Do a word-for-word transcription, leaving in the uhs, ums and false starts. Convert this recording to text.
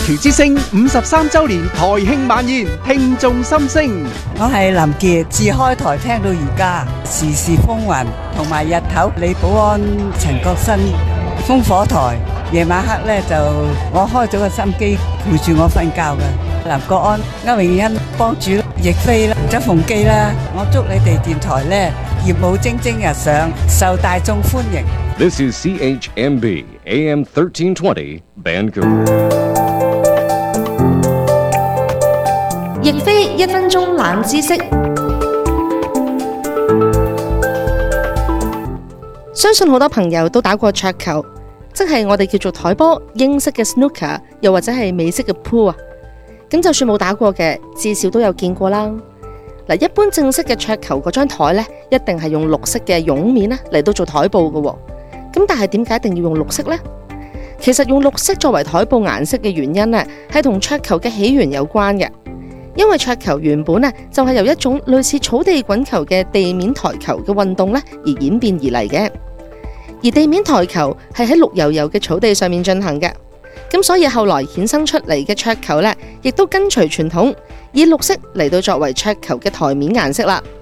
潮之聲五十三週年台慶晚宴，聽眾心聲。 我係林傑，自開台聽到而家，時時風雲，同埋日頭李寶安、陳國新烽火台，夜晚黑咧就我開咗個心機陪住我瞓覺嘅。林國安、歐詠欣、幫主、亦菲啦、周鳳基啦，我祝你哋電台咧業務蒸蒸日上，受大眾歡迎。 This is C H M B A M thirteen twenty Vancouver。 亦非一分鐘冷知識，相信好多朋友都打過桌球，即係我哋叫做台波，英式嘅 snooker， 又或者係美式嘅 pool 啊。咁就算冇打過嘅，至少都有見過啦。嗱，一般正式嘅桌球嗰張台呢，一定係用綠色嘅絨面咧嚟到做台布嘅。咁但係點解一定要用綠色呢？其實用綠色作為台布顏色嘅原因呢，係同桌球嘅起源有關嘅。因為桌球原本呢，就係由一種類似草地滾球嘅地面台球嘅運動呢而演變而嚟嘅，而地面台球係喺綠油油嘅草地上面進行嘅，咁所以後來衍生出嚟嘅桌球呢，亦都跟隨傳統，以綠色嚟到作為桌球嘅台面顏色啦。